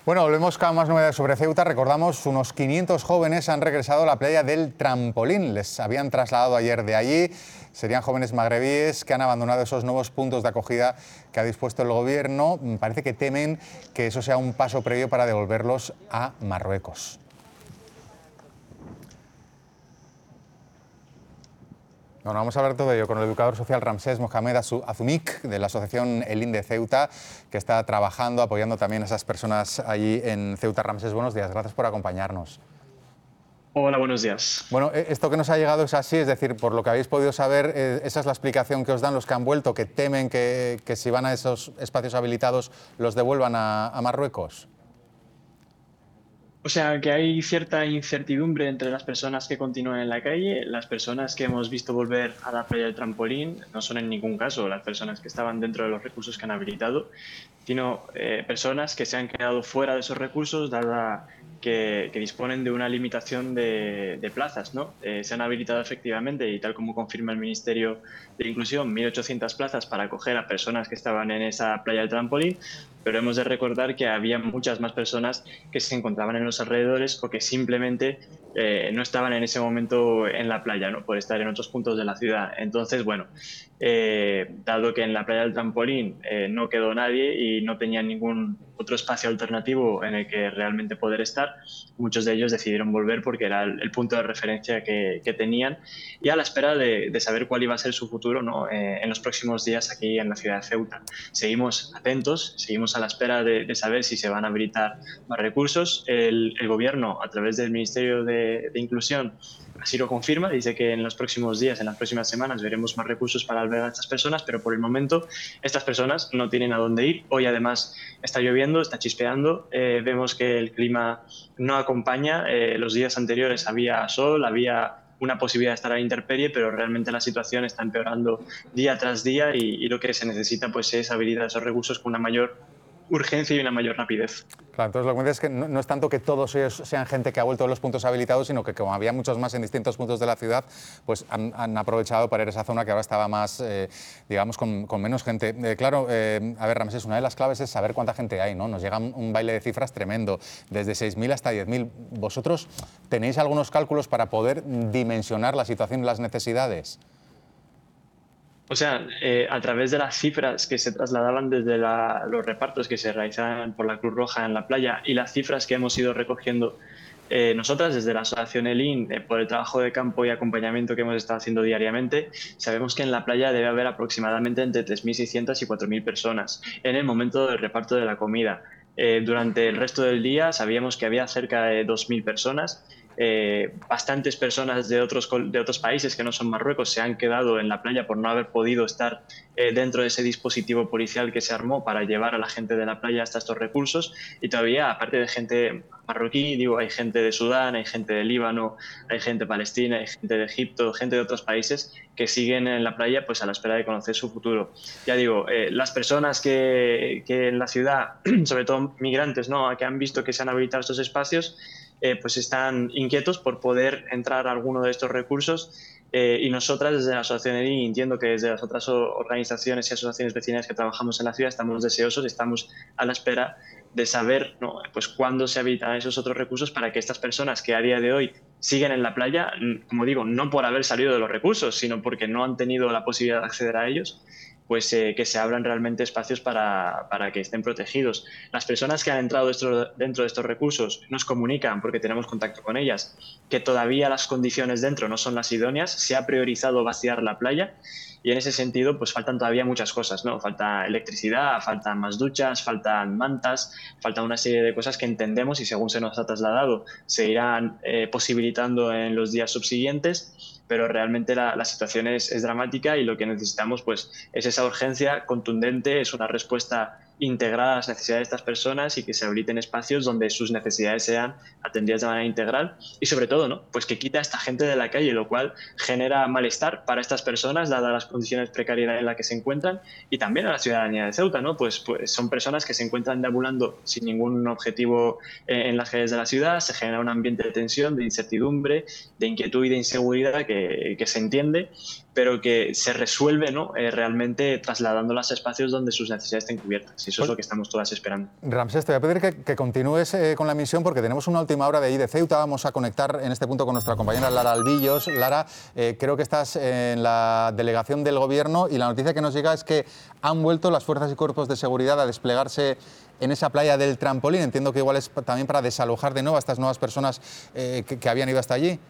Bueno, volvemos con más novedades sobre Ceuta. Recordamos, unos 500 jóvenes han regresado a la playa del Trampolín. Les habían trasladado ayer de allí. Serían jóvenes magrebíes que han abandonado esos nuevos puntos de acogida que ha dispuesto el gobierno. Parece que temen que eso sea un paso previo para devolverlos a Marruecos. Bueno, vamos a hablar todo ello con el educador social Ramsés Mohamed Azumik, de la asociación Elín de Ceuta, que está trabajando, apoyando también a esas personas allí en Ceuta. Ramsés, buenos días, gracias por acompañarnos. Hola, buenos días. Bueno, esto que nos ha llegado es así, es decir, por lo que habéis podido saber, esa es la explicación que os dan los que han vuelto, que temen que si van a esos espacios habilitados los devuelvan a Marruecos. O sea, que hay cierta incertidumbre entre las personas que continúan en la calle. Las personas que hemos visto volver a la playa del Trampolín no son en ningún caso las personas que estaban dentro de los recursos que han habilitado, sino personas que se han quedado fuera de esos recursos, dada que disponen de una limitación de plazas, ¿no? Se han habilitado efectivamente, y tal como confirma el Ministerio de Inclusión, 1.800 plazas para acoger a personas que estaban en esa playa del Trampolín, pero hemos de recordar que había muchas más personas que se encontraban en los alrededores o que simplemente no estaban en ese momento en la playa, ¿no? Por estar en otros puntos de la ciudad. Entonces, bueno, dado que en la playa del Trampolín no quedó nadie y no tenían ningún otro espacio alternativo en el que realmente poder estar, muchos de ellos decidieron volver porque era el punto de referencia que tenían, y a la espera de saber cuál iba a ser su futuro, ¿no? En los próximos días aquí en la ciudad de Ceuta. Seguimos atentos, seguimos a la espera de saber si se van a habilitar más recursos. El gobierno, a través del Ministerio de Inclusión, así lo confirma, dice que en los próximos días, en las próximas semanas, veremos más recursos para albergar a estas personas, pero por el momento estas personas no tienen a dónde ir. Hoy además está lloviendo, está chispeando, vemos que el clima no acompaña. Los días anteriores había sol, había una posibilidad de estar a la intemperie, pero realmente la situación está empeorando día tras día, y lo que se necesita pues es habilitar esos recursos con una mayor urgencia y una mayor rapidez. Claro, entonces lo que me dices es que no es tanto que todos ellos sean gente que ha vuelto de los puntos habilitados, sino que como había muchos más en distintos puntos de la ciudad, pues han aprovechado para ir a esa zona que ahora estaba más, digamos, con menos gente. Claro, a ver, Ramsés, una de las claves es saber cuánta gente hay, ¿no? Nos llega un baile de cifras tremendo, desde 6.000 hasta 10.000. ¿Vosotros tenéis algunos cálculos para poder dimensionar la situación y las necesidades? O sea, a través de las cifras que se trasladaban desde los repartos que se realizaban por la Cruz Roja en la playa, y las cifras que hemos ido recogiendo nosotras desde la Asociación Elín, por el trabajo de campo y acompañamiento que hemos estado haciendo diariamente, sabemos que en la playa debe haber aproximadamente entre 3.600 y 4.000 personas en el momento del reparto de la comida. Durante el resto del día sabíamos que había cerca de 2.000 personas. Bastantes personas de otros países que no son Marruecos se han quedado en la playa por no haber podido estar dentro de ese dispositivo policial que se armó para llevar a la gente de la playa hasta estos recursos. Y todavía, aparte de gente marroquí, digo, hay gente de Sudán, hay gente de Líbano, hay gente palestina, hay gente de Egipto, gente de otros países que siguen en la playa pues a la espera de conocer su futuro. Ya digo, las personas que en la ciudad, sobre todo migrantes, ¿no?, que han visto que se han habilitado estos espacios, pues están inquietos por poder entrar a alguno de estos recursos, y nosotras desde la Asociación ERI, entiendo que desde las otras organizaciones y asociaciones vecinales que trabajamos en la ciudad, estamos deseosos, estamos a la espera de saber, ¿no?, pues cuándo se habilitan esos otros recursos para que estas personas que a día de hoy siguen en la playa, como digo, no por haber salido de los recursos, sino porque no han tenido la posibilidad de acceder a ellos, pues que se abran realmente espacios para que estén protegidos. Las personas que han entrado dentro de estos recursos nos comunican, porque tenemos contacto con ellas, que todavía las condiciones dentro no son las idóneas. Se ha priorizado vaciar la playa, y en ese sentido pues faltan todavía muchas cosas, ¿no? Falta electricidad, faltan más duchas, faltan mantas, falta una serie de cosas que entendemos, y según se nos ha trasladado se irán posibilitando en los días subsiguientes, pero realmente la situación es dramática, y lo que necesitamos pues es esa urgencia contundente, es una respuesta integrada a las necesidades de estas personas, y que se habiliten espacios donde sus necesidades sean atendidas de manera integral, y sobre todo, ¿no?, pues que quita a esta gente de la calle, lo cual genera malestar para estas personas dadas las condiciones precarias en las que se encuentran, y también a la ciudadanía de Ceuta, ¿no? Pues son personas que se encuentran deambulando sin ningún objetivo en las calles de la ciudad. Se genera un ambiente de tensión, de incertidumbre, de inquietud y de inseguridad que se entiende, pero que se resuelve, ¿no? Realmente trasladándolas a espacios donde sus necesidades estén cubiertas. Y eso es lo que estamos todas esperando. Ramsés, te voy a pedir que continúes con la misión porque tenemos una última hora de ahí de Ceuta. Vamos a conectar en este punto con nuestra compañera Lara Albillos. Lara, creo que estás en la delegación del Gobierno y la noticia que nos llega es que han vuelto las fuerzas y cuerpos de seguridad a desplegarse en esa playa del Trampolín. Entiendo que igual es también para desalojar de nuevo a estas nuevas personas que habían ido hasta allí.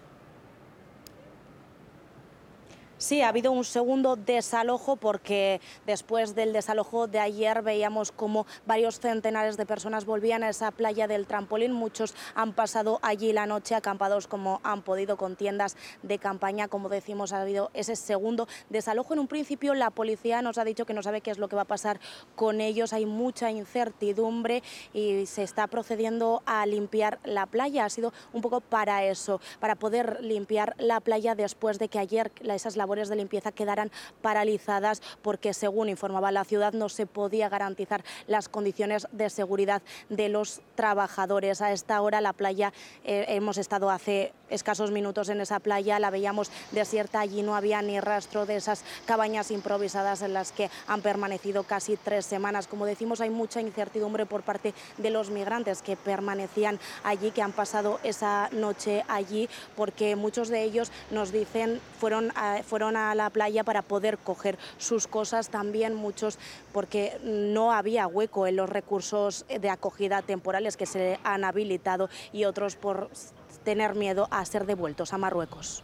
Sí, ha habido un segundo desalojo porque después del desalojo de ayer veíamos como varios centenares de personas volvían a esa playa del Trampolín. Muchos han pasado allí la noche acampados como han podido con tiendas de campaña. Como decimos, ha habido ese segundo desalojo. En un principio la policía nos ha dicho que no sabe qué es lo que va a pasar con ellos. Hay mucha incertidumbre y se está procediendo a limpiar la playa. Ha sido un poco para eso, para poder limpiar la playa después de que ayer esas labores de limpieza quedaran paralizadas porque, según informaba la ciudad, no se podía garantizar las condiciones de seguridad de los trabajadores. A esta hora la playa, hemos estado hace escasos minutos en esa playa, la veíamos desierta, allí no había ni rastro de esas cabañas improvisadas en las que han permanecido casi 3 semanas. Como decimos, hay mucha incertidumbre por parte de los migrantes que permanecían allí, que han pasado esa noche allí, porque muchos de ellos nos dicen fueron a la playa para poder coger sus cosas, también muchos porque no había hueco en los recursos de acogida temporales que se han habilitado y otros por tener miedo a ser devueltos a Marruecos.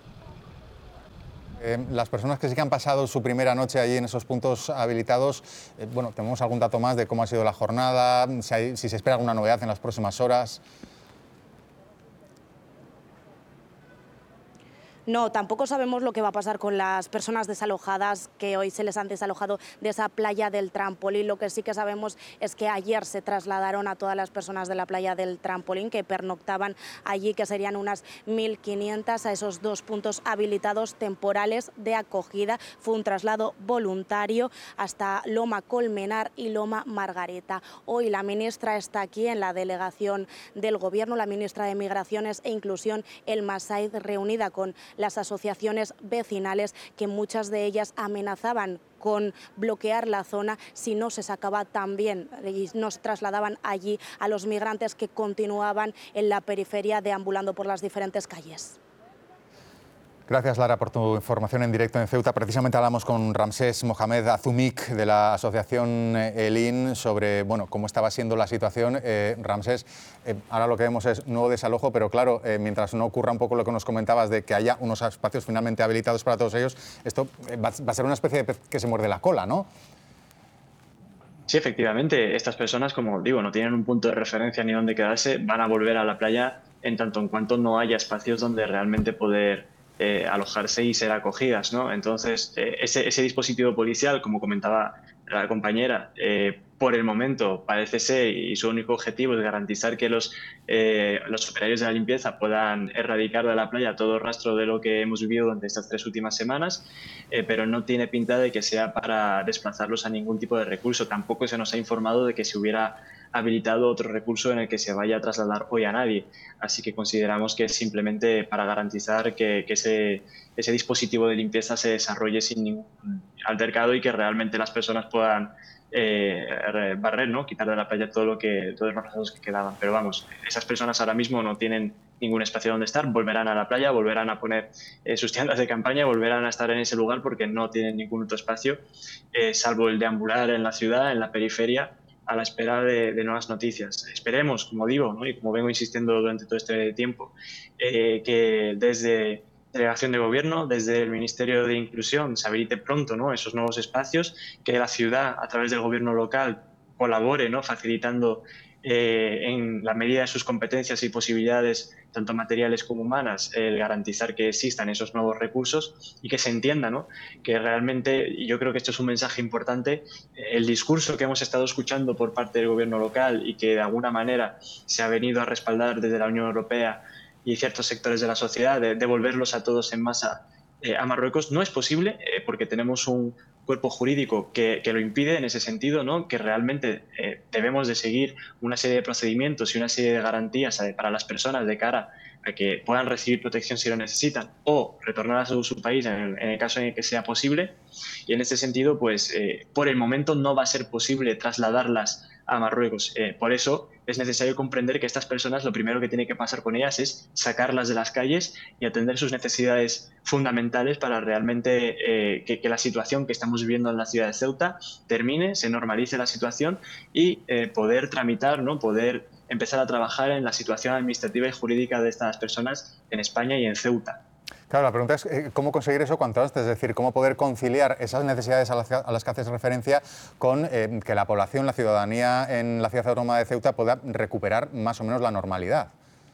Las personas que sí que han pasado su primera noche allí en esos puntos habilitados, bueno, ¿tenemos algún dato más de cómo ha sido la jornada? Si se espera alguna novedad en las próximas horas. No, tampoco sabemos lo que va a pasar con las personas desalojadas que hoy se les han desalojado de esa playa del Trampolín. Lo que sí que sabemos es que ayer se trasladaron a todas las personas de la playa del Trampolín que pernoctaban allí, que serían unas 1.500, a esos 2 puntos habilitados temporales de acogida. Fue un traslado voluntario hasta Loma Colmenar y Loma Margarita. Hoy la ministra está aquí en la delegación del Gobierno, la ministra de Migraciones e Inclusión, Elma Said, reunida con las asociaciones vecinales, que muchas de ellas amenazaban con bloquear la zona si no se sacaba también y nos trasladaban allí a los migrantes que continuaban en la periferia deambulando por las diferentes calles. Gracias, Lara, por tu información en directo en Ceuta. Precisamente hablamos con Ramsés Mohamed Azumik de la asociación Elin sobre cómo estaba siendo la situación. Ramsés, ahora lo que vemos es nuevo desalojo, pero claro, mientras no ocurra un poco lo que nos comentabas de que haya unos espacios finalmente habilitados para todos ellos, esto va a ser una especie de pez que se muerde la cola, ¿no? Sí, efectivamente, estas personas, como digo, no tienen un punto de referencia ni dónde quedarse, van a volver a la playa en tanto en cuanto no haya espacios donde realmente poder alojarse y ser acogidas, ¿no? Entonces, ese dispositivo policial, como comentaba la compañera, por el momento parece ser, y su único objetivo es garantizar que los operarios de la limpieza puedan erradicar de la playa todo rastro de lo que hemos vivido durante estas 3 últimas semanas, pero no tiene pinta de que sea para desplazarlos a ningún tipo de recurso. Tampoco se nos ha informado de que se hubiera habilitado otro recurso en el que se vaya a trasladar hoy a nadie. Así que consideramos que es simplemente para garantizar que ese dispositivo de limpieza se desarrolle sin ningún altercado y que realmente las personas puedan barrer, ¿no? Quitar de la playa todos los rastros que quedaban. Pero vamos, esas personas ahora mismo no tienen ningún espacio donde estar, volverán a la playa, volverán a poner sus tiendas de campaña, volverán a estar en ese lugar porque no tienen ningún otro espacio, salvo el deambular en la ciudad, en la periferia, a la espera de nuevas noticias. Esperemos, como digo, ¿no? Y como vengo insistiendo durante todo este tiempo, que desde delegación de gobierno, desde el Ministerio de Inclusión, se habilite pronto, ¿no? Esos nuevos espacios, que la ciudad, a través del gobierno local, colabore, ¿no? Facilitando en la medida de sus competencias y posibilidades, tanto materiales como humanas, el garantizar que existan esos nuevos recursos y que se entienda, ¿no? Que realmente, y yo creo que esto es un mensaje importante, el discurso que hemos estado escuchando por parte del gobierno local y que de alguna manera se ha venido a respaldar desde la Unión Europea y ciertos sectores de la sociedad, de devolverlos a todos en masa a Marruecos no es posible porque tenemos un cuerpo jurídico que lo impide en ese sentido, ¿no? Que realmente debemos de seguir una serie de procedimientos y una serie de garantías para las personas de cara a que puedan recibir protección si lo necesitan o retornar a su país en el caso en el que sea posible. Y en este sentido, pues por el momento no va a ser posible trasladarlas a Marruecos. Por eso es necesario comprender que estas personas lo primero que tiene que pasar con ellas es sacarlas de las calles y atender sus necesidades fundamentales para realmente que la situación que estamos viviendo en la ciudad de Ceuta termine, se normalice la situación y poder tramitar, ¿no? Poder empezar a trabajar en la situación administrativa y jurídica de estas personas en España y en Ceuta. Claro, la pregunta es cómo conseguir eso cuanto antes, es decir, cómo poder conciliar esas necesidades a las que haces referencia con que la población, la ciudadanía en la ciudad autónoma de Ceuta pueda recuperar más o menos la normalidad.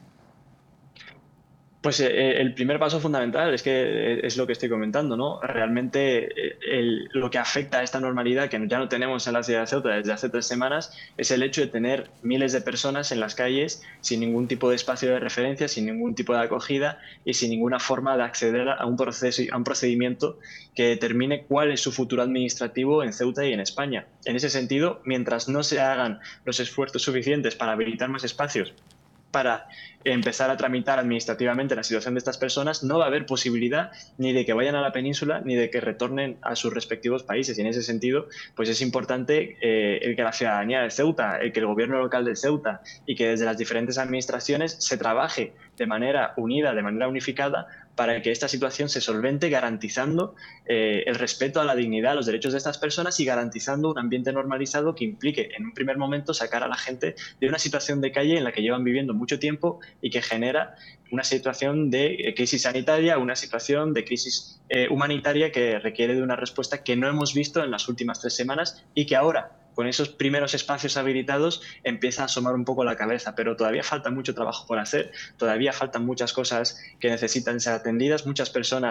Pues el primer paso fundamental es que es lo que estoy comentando, ¿no? Realmente lo que afecta a esta normalidad que ya no tenemos en la ciudad de Ceuta desde hace 3 semanas es el hecho de tener miles de personas en las calles sin ningún tipo de espacio de referencia, sin ningún tipo de acogida y sin ninguna forma de acceder a un proceso, a un procedimiento que determine cuál es su futuro administrativo en Ceuta y en España. En ese sentido, mientras no se hagan los esfuerzos suficientes para habilitar más espacios para empezar a tramitar administrativamente la situación de estas personas, no va a haber posibilidad ni de que vayan a la península ni de que retornen a sus respectivos países. Y en ese sentido, pues es importante el que la ciudadanía de Ceuta, el que el gobierno local de Ceuta y que desde las diferentes administraciones se trabaje de manera unida, de manera unificada, para que esta situación se solvente garantizando el respeto a la dignidad, a los derechos de estas personas y garantizando un ambiente normalizado que implique en un primer momento sacar a la gente de una situación de calle en la que llevan viviendo mucho tiempo y que genera una situación de crisis sanitaria, una situación de crisis humanitaria que requiere de una respuesta que no hemos visto en las últimas 3 semanas y que ahora, con esos primeros espacios habilitados, empieza a asomar un poco la cabeza, pero todavía falta mucho trabajo por hacer, todavía faltan muchas cosas que necesitan ser atendidas, muchas personas